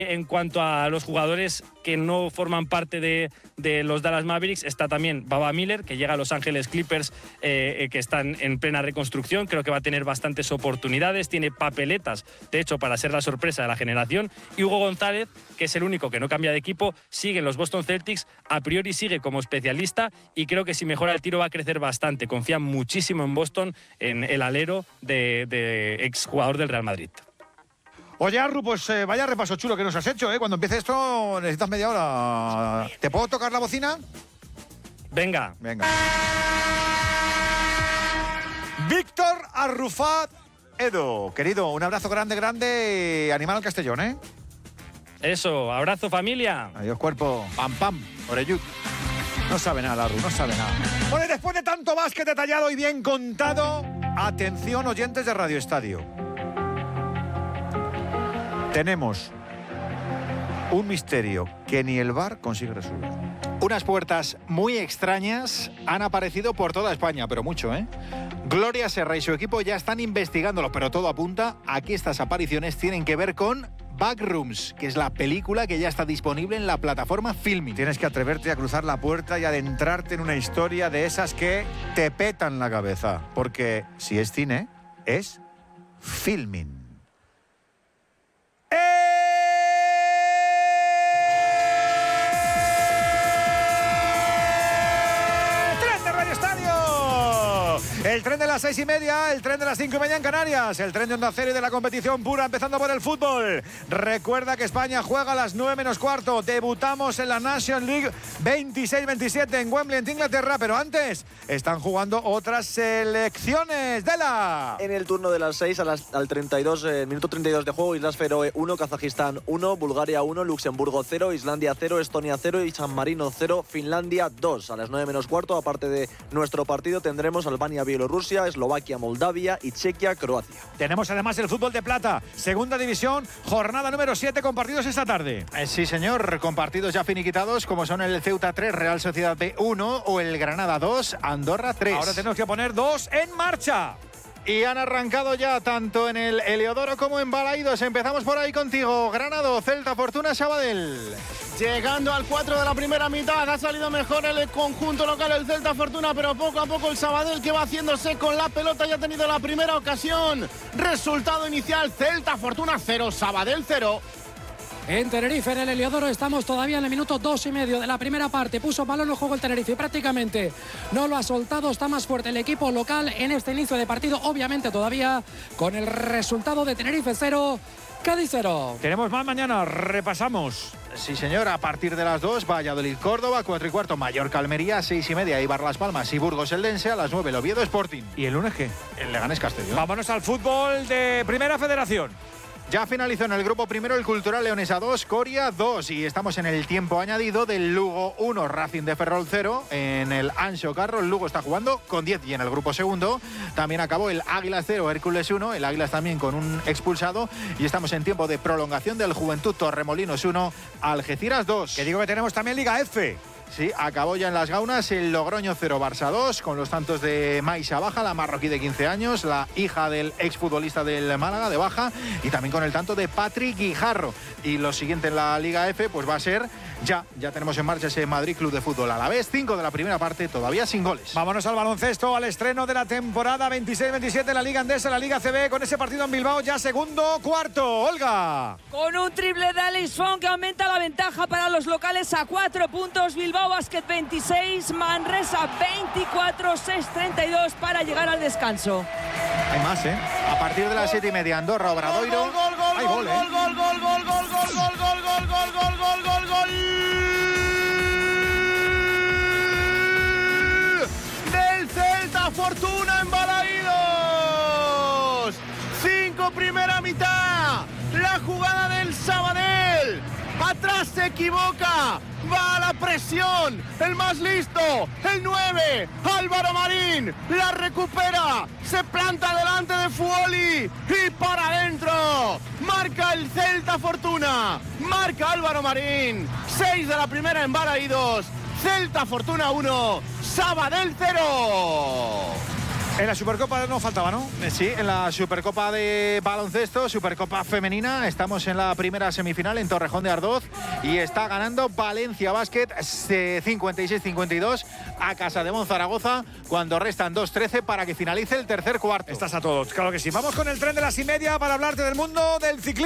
En cuanto a los jugadores que no forman parte de los Dallas Mavericks, está también Baba Miller, que llega a Los Ángeles Clippers, que están en plena reconstrucción. Creo que va a tener bastantes oportunidades, tiene papeletas, de hecho, para ser la sorpresa de la generación. Y Hugo González, que es el único que no cambia de equipo, sigue en los Boston Celtics, a priori sigue como especialista y creo que si mejora el tiro va a crecer bastante. Confía muchísimo en Boston, en el alero de exjugador del Real Madrid. Oye, Arru, pues vaya repaso chulo que nos has hecho, ¿eh? Cuando empiece esto necesitas media hora. ¿Te puedo tocar la bocina? Venga. Víctor Arrufat Edo. Querido, un abrazo grande. Animal al Castellón, ¿eh? Eso, abrazo familia. Adiós, cuerpo. Pam, pam. Oreyut. No sabe nada, Arru, no sabe nada. Bueno, y después de tanto básquet detallado y bien contado, atención, oyentes de Radio Estadio. Tenemos un misterio que ni el VAR consigue resolver. Unas puertas muy extrañas han aparecido por toda España, pero mucho, ¿eh? Gloria Serra y su equipo ya están investigándolo, pero todo apunta a que estas apariciones tienen que ver con Backrooms, que es la película que ya está disponible en la plataforma Filmin. Tienes que atreverte a cruzar la puerta y adentrarte en una historia de esas que te petan la cabeza. Porque si es cine, es Filmin. El tren de las 6:30, el tren de las 5:30 en Canarias, el tren de Onda Cero y de la competición pura, empezando por el fútbol. Recuerda que España juega a las 9:15. Debutamos en la National League 26-27 en Wembley, en Inglaterra, pero antes están jugando otras selecciones. En el turno de las 6 al 32, minuto 32 de juego, Islas Feroe 1, Kazajistán 1, Bulgaria 1, Luxemburgo 0, Islandia 0, Estonia 0 y San Marino 0, Finlandia 2. A las 9:15, aparte de nuestro partido, tendremos Albania, Bielorrusia, Eslovaquia, Moldavia y Chequia, Croacia. Tenemos además el fútbol de plata, segunda división, jornada número 7 con partidos esta tarde. Sí, señor, con partidos ya finiquitados como son el Ceuta 3, Real Sociedad B 1 o el Granada 2, Andorra 3. Ahora tenemos que poner 2 en marcha. Y han arrancado ya tanto en el Heliodoro como en Balaídos. Empezamos por ahí contigo. Granado, Celta, Fortuna, Sabadell. Llegando al 4 de la primera mitad, ha salido mejor el conjunto local, el Celta Fortuna, pero poco a poco el Sabadell, que va haciéndose con la pelota, ya ha tenido la primera ocasión. Resultado inicial, Celta Fortuna 0, Sabadell 0. En Tenerife, en el Heliodoro, estamos todavía en el minuto 2,5 de la primera parte. Puso balón en juego el Tenerife y prácticamente no lo ha soltado. Está más fuerte el equipo local en este inicio de partido, obviamente todavía con el resultado de Tenerife 0, Cádiz 0. Tenemos más mañana, repasamos. Sí, señor, a partir de las 2, Valladolid, Córdoba, 4:15, Mallorca, Almería, 6:30, Eibar, Las Palmas y Burgos, Eldense, a las 9, el Oviedo, Sporting. ¿Y el lunes qué? El Leganés, Castellón. Vámonos al fútbol de Primera Federación. Ya finalizó en el grupo primero el Cultural Leonesa 2, Coria 2 y estamos en el tiempo añadido del Lugo 1, Racing de Ferrol 0. En el Anxo Carro el Lugo está jugando con 10 y en el grupo segundo también acabó el Águilas 0, Hércules 1, el Águilas también con un expulsado y estamos en tiempo de prolongación del Juventud Torremolinos 1, Algeciras 2. Que digo que tenemos también Liga F. Sí, acabó ya en las Gaunas el Logroño 0, Barça 2, con los tantos de Maisa Baja, la marroquí de 15 años, la hija del exfutbolista del Málaga de Baja, y también con el tanto de Patrick Guijarro. Y lo siguiente en la Liga F, pues va a ser, ya tenemos en marcha ese Madrid Club de Fútbol Alavés, 5 de la primera parte, todavía sin goles. Vámonos al baloncesto, al estreno de la temporada 26-27 en la Liga Endesa, la Liga CB, con ese partido en Bilbao, ya segundo cuarto. Olga. Con un triple de Alex Fong que aumenta la ventaja para los locales a 4 puntos. Bilbao Basket 26, Manresa 24, 6-32 para llegar al descanso. Hay más, ¿eh? A partir de las 7:30, Andorra, Obradoiro. Hay gol, del Celta Fortuna en Balaídos. 5 primera mitad. La jugada del Sabadell. Atrás se equivoca. Va a la presión. El más listo. El 9. Álvaro Marín. La recupera. Se planta delante de Fuoli. Y para adentro. Marca el Celta Fortuna. Marca Álvaro Marín. 6 de la primera en Balaídos. Celta Fortuna 1. Sabadell 0. En la Supercopa no faltaba, ¿no? Sí, en la Supercopa de baloncesto, Supercopa femenina, estamos en la primera semifinal en Torrejón de Ardoz y está ganando Valencia Basket 56-52 a Casa de Monzaragoza cuando restan 2:13 para que finalice el tercer cuarto. Estás a todos, claro que sí. Vamos con el tren de las 6:30 para hablarte del mundo del ciclismo.